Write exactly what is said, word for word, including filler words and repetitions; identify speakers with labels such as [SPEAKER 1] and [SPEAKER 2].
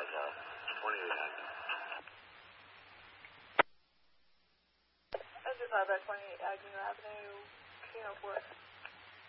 [SPEAKER 1] car. twenty-eight hundred.
[SPEAKER 2] That's just five by twenty-eight Avenue Avenue, Keno Fort.